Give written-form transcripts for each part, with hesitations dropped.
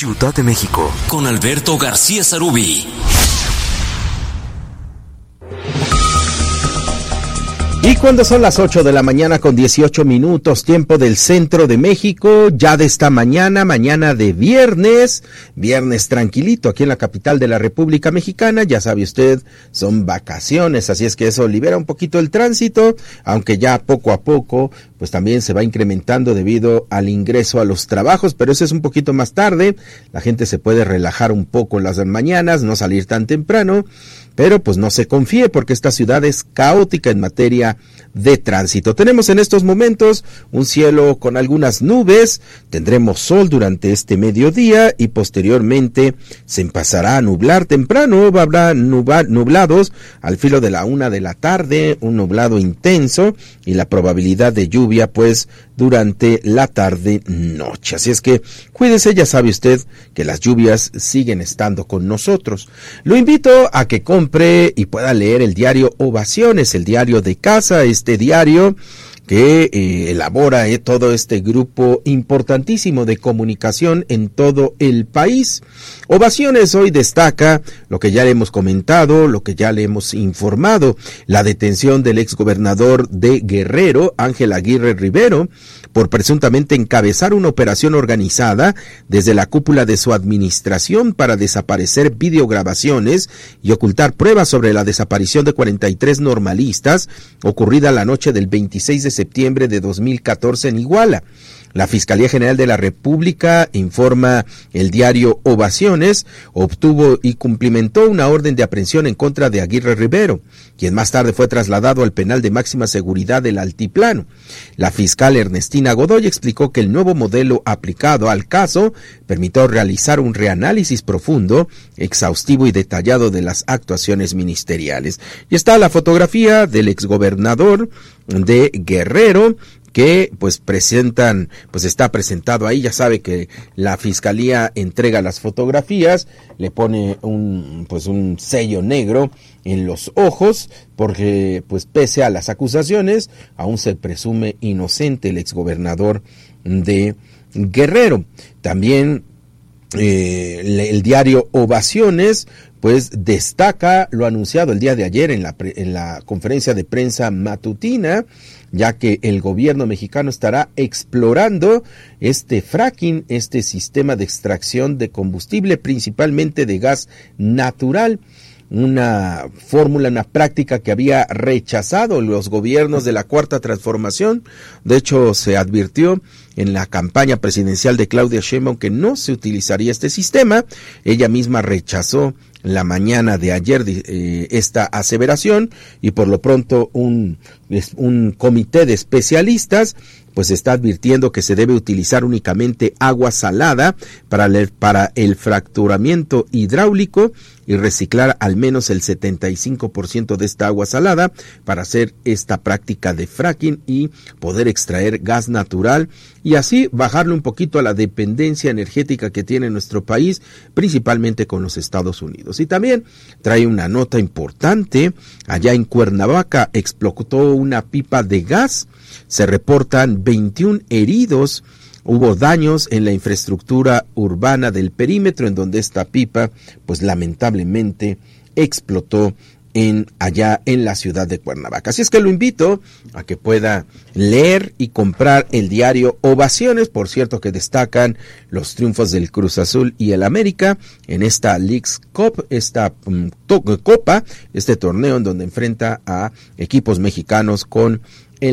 Ciudad de México, con Alberto García Sarubí. Y cuando son las 8 de la mañana con 18 minutos, tiempo del centro de México, ya de esta mañana de viernes tranquilito aquí en la capital de la República Mexicana, ya sabe usted, son vacaciones, así es que eso libera un poquito el tránsito, aunque ya poco a poco, pues también se va incrementando debido al ingreso a los trabajos, pero eso es un poquito más tarde, la gente se puede relajar un poco en las mañanas, no salir tan temprano, pero pues no se confíe porque esta ciudad es caótica en materia de tránsito. Tenemos en estos momentos un cielo con algunas nubes, tendremos sol durante este mediodía y posteriormente se empezará a nublar temprano, habrá nublados al filo de la 1 de la tarde, un nublado intenso y la probabilidad de lluvia pues durante la tarde-noche. Así es que cuídese, ya sabe usted que las lluvias siguen estando con nosotros. Lo invito a que compre y pueda leer el diario Ovaciones, el diario de casa, este diario que elabora todo este grupo importantísimo de comunicación en todo el país. Ovaciones hoy destaca lo que ya le hemos comentado, lo que ya le hemos informado, la detención del exgobernador de Guerrero, Ángel Aguirre Rivero, por presuntamente encabezar una operación organizada desde la cúpula de su administración para desaparecer videograbaciones y ocultar pruebas sobre la desaparición de 43 normalistas ocurrida la noche del 26 de septiembre de 2014 en Iguala. La Fiscalía General de la República, informa el diario Ovaciones, obtuvo y cumplimentó una orden de aprehensión en contra de Aguirre Rivero, quien más tarde fue trasladado al penal de máxima seguridad del Altiplano. La fiscal Ernestina Godoy explicó que el nuevo modelo aplicado al caso permitió realizar un reanálisis profundo, exhaustivo y detallado de las actuaciones ministeriales. Y está la fotografía del exgobernador de Guerrero, que pues está presentado ahí. Ya sabe que la fiscalía entrega las fotografías, le pone un sello negro en los ojos, porque pues pese a las acusaciones, aún se presume inocente el exgobernador de Guerrero. También el diario Ovaciones pues destaca lo anunciado el día de ayer en la conferencia de prensa matutina, ya que el gobierno mexicano estará explorando este fracking, este sistema de extracción de combustible, principalmente de gas natural, una fórmula, una práctica que había rechazado los gobiernos de la Cuarta Transformación. De hecho, se advirtió en la campaña presidencial de Claudia Sheinbaum que no se utilizaría este sistema. Ella misma rechazó la mañana de ayer esta aseveración, y por lo pronto un comité de especialistas pues está advirtiendo que se debe utilizar únicamente agua salada para el fracturamiento hidráulico y reciclar al menos el 75% de esta agua salada para hacer esta práctica de fracking y poder extraer gas natural y así bajarle un poquito a la dependencia energética que tiene nuestro país, principalmente con los Estados Unidos. Y también trae una nota importante: allá en Cuernavaca explotó una pipa de gas, se reportan 21 heridos, hubo daños en la infraestructura urbana del perímetro en donde esta pipa pues lamentablemente explotó allá en la ciudad de Cuernavaca. Así es que lo invito a que pueda leer y comprar el diario Ovaciones. Por cierto, que destacan los triunfos del Cruz Azul y el América en esta Leagues Cup, esta copa, este torneo en donde enfrenta a equipos mexicanos con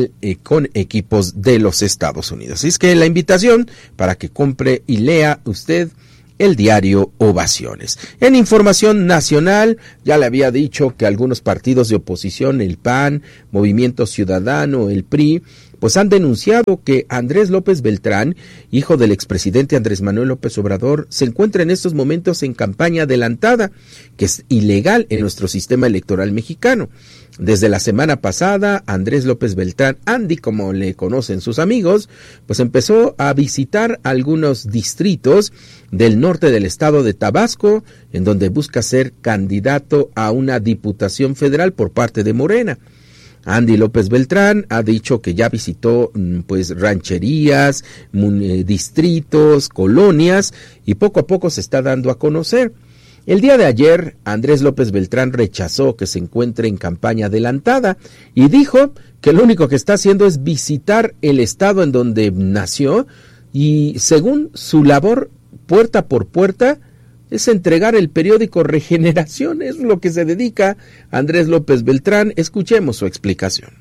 equipos de los Estados Unidos. Así es que la invitación para que compre y lea usted el diario Ovaciones. En información nacional, ya le había dicho que algunos partidos de oposición, el PAN, Movimiento Ciudadano, el PRI, pues han denunciado que Andrés López Beltrán, hijo del expresidente Andrés Manuel López Obrador, se encuentra en estos momentos en campaña adelantada, que es ilegal en nuestro sistema electoral mexicano. Desde la semana pasada, Andrés López Beltrán, Andy, como le conocen sus amigos, pues empezó a visitar algunos distritos del norte del estado de Tabasco, en donde busca ser candidato a una diputación federal por parte de Morena. Andy López Beltrán ha dicho que ya visitó pues rancherías, distritos, colonias, y poco a poco se está dando a conocer. El día de ayer, Andrés López Beltrán rechazó que se encuentre en campaña adelantada y dijo que lo único que está haciendo es visitar el estado en donde nació, y según su labor puerta por puerta es entregar el periódico Regeneración. Es lo que se dedica Andrés López Beltrán. Escuchemos su explicación.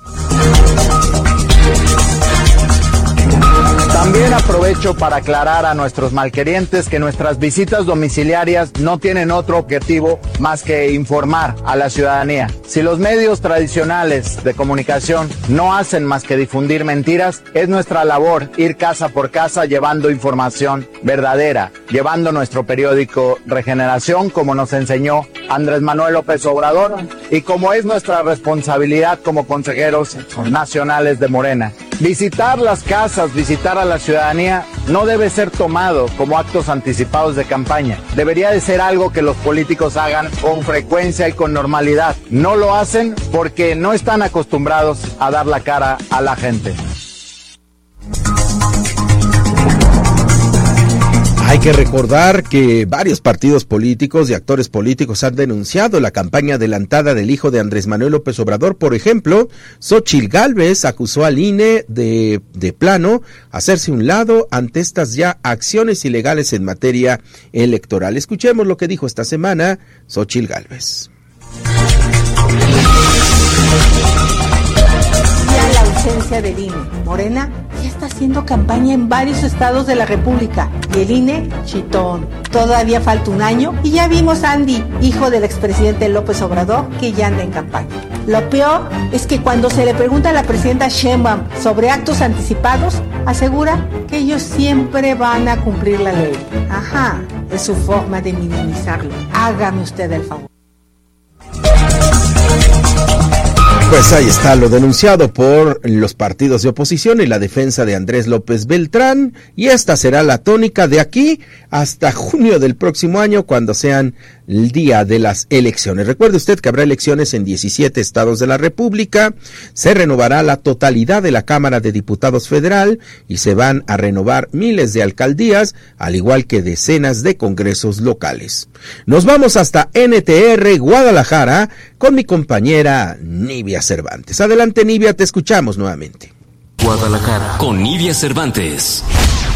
También aprovecho para aclarar a nuestros malquerientes que nuestras visitas domiciliarias no tienen otro objetivo más que informar a la ciudadanía. Si los medios tradicionales de comunicación no hacen más que difundir mentiras, es nuestra labor ir casa por casa llevando información verdadera, llevando nuestro periódico Regeneración, como nos enseñó Andrés Manuel López Obrador, y como es nuestra responsabilidad como consejeros nacionales de Morena. Visitar las casas, visitar a la ciudadanía no debe ser tomado como actos anticipados de campaña. Debería de ser algo que los políticos hagan con frecuencia y con normalidad. No lo hacen porque no están acostumbrados a dar la cara a la gente. Hay que recordar que varios partidos políticos y actores políticos han denunciado la campaña adelantada del hijo de Andrés Manuel López Obrador. Por ejemplo, Xóchitl Gálvez acusó al INE de plano hacerse un lado ante estas ya acciones ilegales en materia electoral. Escuchemos lo que dijo esta semana Xóchitl Gálvez. La ausencia del INE. Morena ya está haciendo campaña en varios estados de la República y el INE, chitón. Todavía falta un año y ya vimos a Andy, hijo del expresidente López Obrador, que ya anda en campaña. Lo peor es que cuando se le pregunta a la presidenta Sheinbaum sobre actos anticipados, asegura que ellos siempre van a cumplir la ley. Ajá, es su forma de minimizarlo. Hágame usted el favor. Pues ahí está lo denunciado por los partidos de oposición y la defensa de Andrés López Beltrán, y esta será la tónica de aquí hasta junio del próximo año, cuando sean el día de las elecciones. Recuerde usted que habrá elecciones en 17 estados de la República, se renovará la totalidad de la Cámara de Diputados Federal y se van a renovar miles de alcaldías, al igual que decenas de congresos locales. Nos vamos hasta NTR Guadalajara con mi compañera Nivia Cervantes. Adelante, Nivia, te escuchamos nuevamente. Guadalajara con Nivia Cervantes.